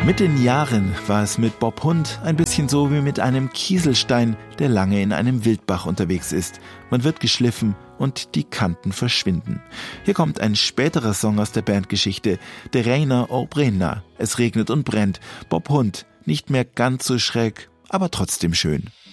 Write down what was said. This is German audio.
Mit den Jahren war es mit Bob Hund ein bisschen so wie mit einem Kieselstein, der lange in einem Wildbach unterwegs ist. Man wird geschliffen und die Kanten verschwinden. Hier kommt ein späterer Song aus der Bandgeschichte, De Reina o Brenna. Es regnet und brennt. Bob Hund, nicht mehr ganz so schräg, aber trotzdem schön.